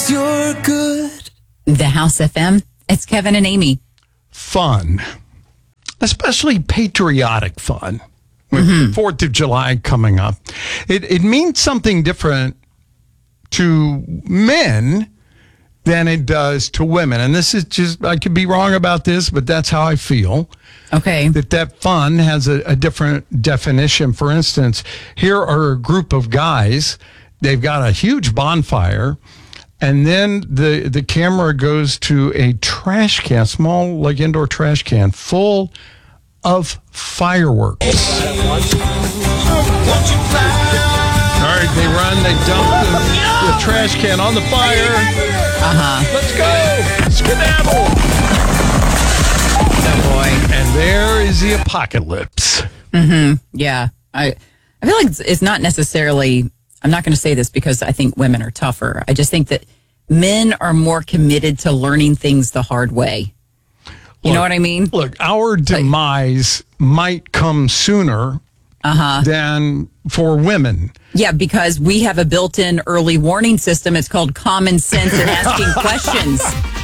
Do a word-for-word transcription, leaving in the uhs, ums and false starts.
'cause you're good. The House F M. It's Kevin and Amy. Fun, especially patriotic fun. With mm-hmm. Fourth of July coming up, it it means something different to men than it does to women. And this is just, I could be wrong about this, but that's how I feel. Okay. That that fun has a, a different definition. For instance, here are a group of guys. They've got a huge bonfire. And then the, the camera goes to a trash can, small, like indoor trash can, full of fireworks. All right, they run, they dump the, the trash can on the fire. Uh-huh. Let's go! Skedaddle! Oh, boy. And there is the apocalypse. Mm-hmm. Yeah. I, I feel like it's, it's not necessarily... I'm not going to say this because I think women are tougher. I just think that men are more committed to learning things the hard way. You look, know what I mean? Look, our demise like, might come sooner uh-huh. than for women. Yeah, because we have a built-in early warning system. It's called common sense and asking questions.